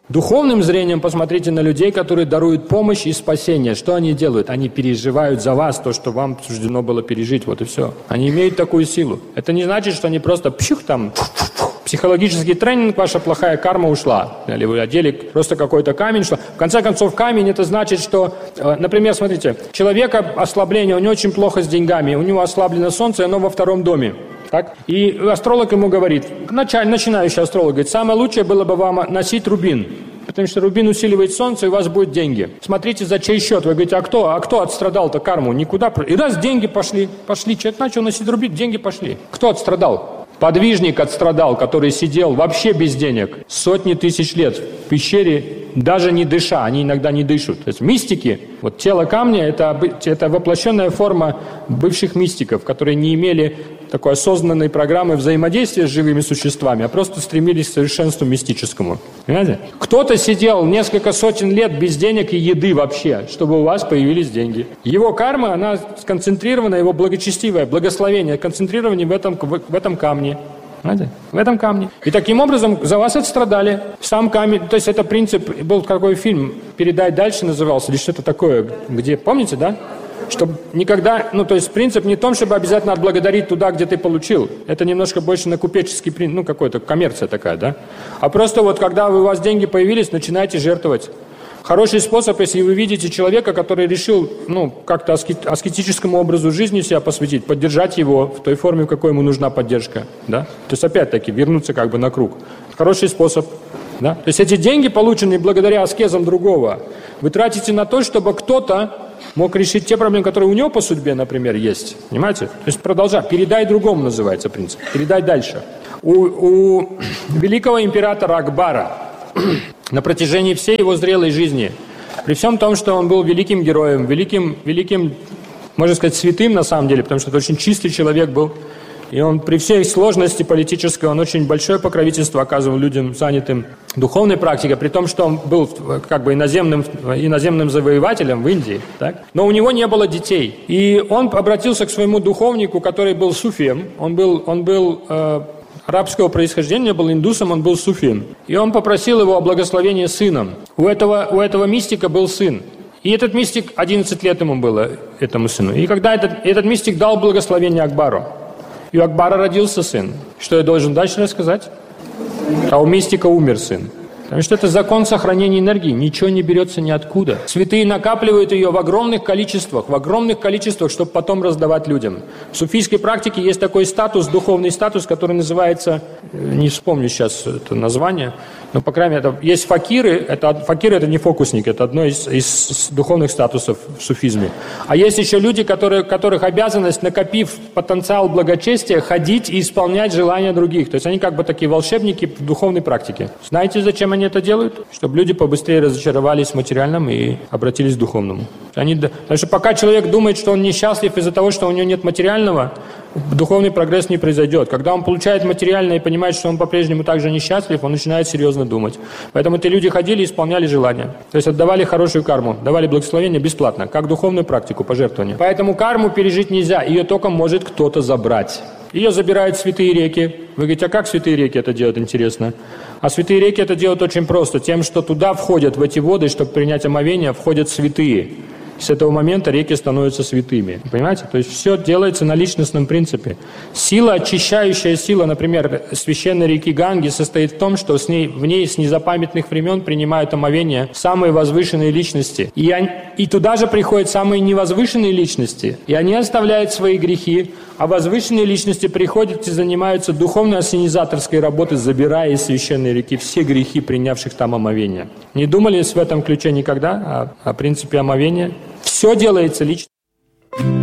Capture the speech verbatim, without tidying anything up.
Духовным зрением посмотрите на людей, которые даруют помощь и спасение. Что они делают? Они переживают за вас то, что вам суждено было пережить. Вот и все. Они имеют такую силу. Это не значит, что они просто пщух там, психологический тренинг, ваша плохая карма ушла. Или вы одели просто какой-то камень. Что... В конце концов, камень это значит, что, например, смотрите, человека ослабление, у него очень плохо с деньгами, у него ослаблено солнце, и оно во втором доме. Так? И астролог ему говорит, началь, начинающий астролог говорит, самое лучшее было бы вам носить рубин, потому что рубин усиливает солнце, и у вас будут деньги. Смотрите, за чей счет. Вы говорите, а кто? А кто отстрадал-то карму? Никуда. И раз деньги пошли, пошли, человек начал носить рубин, деньги пошли. Кто отстрадал? Подвижник отстрадал, который сидел вообще без денег сотни тысяч лет в пещере, даже не дыша, они иногда не дышат. То есть мистики, вот тело камня это, это воплощенная форма бывших мистиков, которые не имели такой осознанной программы взаимодействия с живыми существами, а просто стремились к совершенству мистическому. Понимаете? Кто-то сидел несколько сотен лет без денег и еды вообще, чтобы у вас появились деньги. Его карма, она сконцентрирована, его благочестивое благословение концентрировано в этом, в, в этом камне. Понимаете? В этом камне. И таким образом за вас отстрадали. Сам камень, то есть это принцип, был какой фильм «Передай дальше» назывался, или что-то такое, где, помните, да? Чтобы никогда, ну то есть принцип не в том, чтобы обязательно отблагодарить туда, где ты получил. Это немножко больше на купеческий принцип, ну какой-то коммерция такая, да? А просто вот когда у вас деньги появились, начинайте жертвовать. Хороший способ, если вы видите человека, который решил, ну, как-то аскет, аскетическому образу жизни себя посвятить, поддержать его в той форме, в какой ему нужна поддержка, да? То есть, опять-таки, вернуться как бы на круг. Хороший способ, да? То есть, эти деньги, полученные благодаря аскезам другого, вы тратите на то, чтобы кто-то мог решить те проблемы, которые у него по судьбе, например, есть. Понимаете? То есть, продолжай. Передай другому называется принцип. Передай дальше. У, у великого императора Акбара на протяжении всей его зрелой жизни, при всем том, что он был великим героем, великим, великим, можно сказать, святым на самом деле, потому что это очень чистый человек был, и он при всей сложности политической, он очень большое покровительство оказывал людям, занятым духовной практикой, при том, что он был как бы иноземным, иноземным завоевателем в Индии, так? Но у него не было детей. И он обратился к своему духовнику, который был суфием, он был, он был э, арабского происхождения, был индусом, он был суфием. И он попросил его о благословении сыном. У этого, у этого мистика был сын. И этот мистик, одиннадцать лет ему было, этому сыну. И когда этот, этот мистик дал благословение Акбару, и у Акбара родился сын. Что я должен дальше рассказать? А у мистика умер сын. Потому что это закон сохранения энергии. Ничего не берется ниоткуда. Святые накапливают ее в огромных количествах, в огромных количествах, чтобы потом раздавать людям. В суфийской практике есть такой статус, духовный статус, который называется, не вспомню сейчас это название, но, по крайней мере, это, есть факиры. Это, факиры – это не фокусник, это одно из, из духовных статусов в суфизме. А есть еще люди, которые, которых обязанность, накопив потенциал благочестия, ходить и исполнять желания других. То есть они как бы такие волшебники в духовной практике. Знаете, зачем они это делают? Чтобы люди побыстрее разочаровались в материальном и обратились к духовному. Они, потому что пока человек думает, что он несчастлив из-за того, что у него нет материального, духовный прогресс не произойдет. Когда он получает материальное и понимает, что он по-прежнему также несчастлив, он начинает серьезно думать. Поэтому эти люди ходили и исполняли желания. То есть отдавали хорошую карму, давали благословение бесплатно, как духовную практику, пожертвование. Поэтому карму пережить нельзя, ее только может кто-то забрать. Ее забирают святые реки. Вы говорите, а как святые реки это делают, интересно? А святые реки это делают очень просто. Тем, что туда входят, в эти воды, чтобы принять омовение, входят святые. С этого момента реки становятся святыми. Понимаете? То есть все делается на личностном принципе. Сила, очищающая сила, например, священной реки Ганги, состоит в том, что с ней, в ней с незапамятных времен принимают омовение самые возвышенные личности. И, они, и туда же приходят самые невозвышенные личности. И они оставляют свои грехи, а возвышенные личности приходят и занимаются духовной ассенизаторской работой, забирая из священной реки все грехи, принявших там омовение. Не думали в этом ключе никогда о, о принципе омовения? Все делается лично.